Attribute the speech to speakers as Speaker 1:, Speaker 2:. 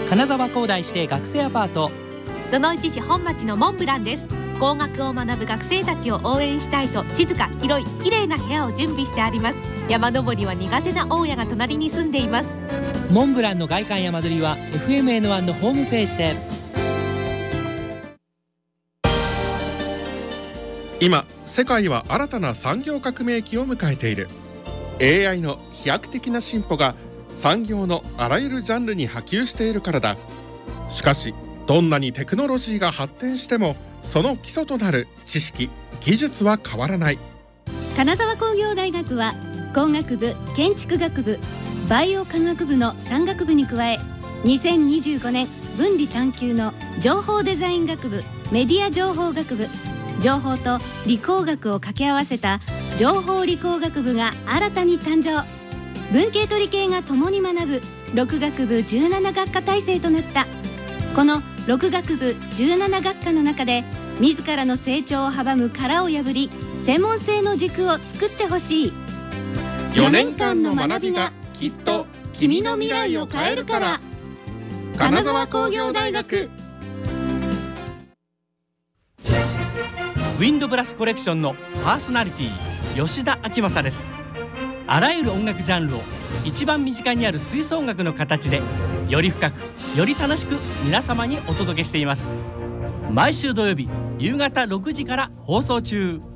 Speaker 1: 金沢工大指定学生アパート、
Speaker 2: どの市市本町のモンブランです。工学を学ぶ学生たちを応援したいと、静か、広い、綺麗な部屋を準備してあります。山登りは苦手な大家が隣に住んでいます。
Speaker 1: モンブランの外観山取りは FMN1 のホームページで。
Speaker 3: 今世界は新たな産業革命期を迎えている。 AI の飛躍的な進歩が産業のあらゆるジャンルに波及しているからだ。しかしどんなにテクノロジーが発展しても、その基礎となる知識・技術は変わらない。
Speaker 4: 金沢工業大学は工学部、建築学部、バイオ科学部の3学部に加え、2025年分離探究の情報デザイン学部、メディア情報学部、情報と理工学を掛け合わせた情報理工学部が新たに誕生。文系と理系が共に学ぶ6学部17学科体制となった。この6学部17学科の中で、自らの成長を阻む殻を破り、専門性の軸を作ってほしい。
Speaker 3: 4年間の学びがきっと君の未来を変えるから。金沢工業大学。
Speaker 1: ウィンドブラスコレクションのパーソナリティ、吉田明正です。あらゆる音楽ジャンルを一番身近にある吹奏楽の形で、より深くより楽しく皆様にお届けしています。毎週土曜日夕方6時から放送中。